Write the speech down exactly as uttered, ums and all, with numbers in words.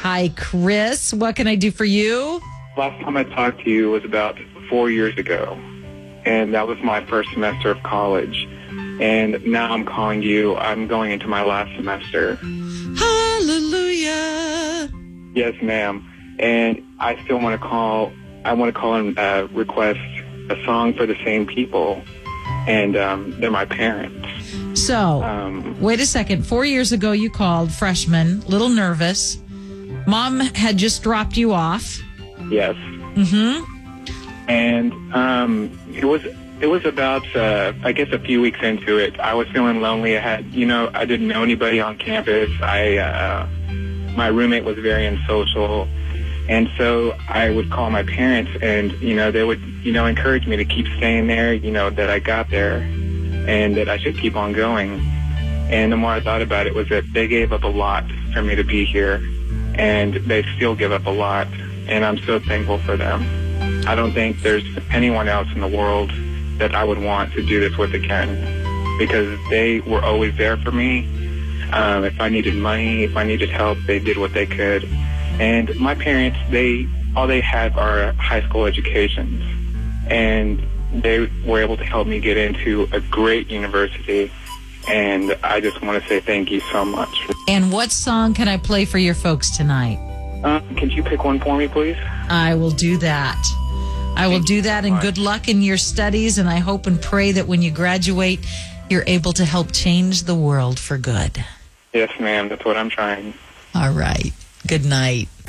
Hi, Chris. What can I do for you? Last time I talked to you was about four years ago, and that was my first semester of college. And now I'm calling you. I'm going into my last semester. Hallelujah. Yes, ma'am. And I still want to call. I want to call and uh, request a song for the same people, and um, they're my parents. So, Um, wait a second. Four years ago, you called, freshman, little nervous. Mom had just dropped you off. yes. Mm-hmm. And um, it was it was about uh, I guess a few weeks into it. I was feeling lonely. I had you know I didn't know anybody on campus. I uh, my roommate was very unsocial, and so I would call my parents, and you know they would you know encourage me to keep staying there. You know that I got there, and that I should keep on going. And the more I thought about it, was that they gave up a lot for me to be here, and they still give up a lot, and I'm so thankful for them. I don't think there's anyone else in the world that I would want to do this with again, because they were always there for me. Um, if I needed money, if I needed help, they did what they could. And my parents, they all they have are high school educations, and they were able to help me get into a great university. And I just want to say thank you so much. And what song can I play for your folks tonight? Uh, can you pick one for me, please? I will do that. I will do that, and good luck in your studies, and I hope and pray that when you graduate, you're able to help change the world for good. Yes, ma'am. That's what I'm trying. All right. Good night.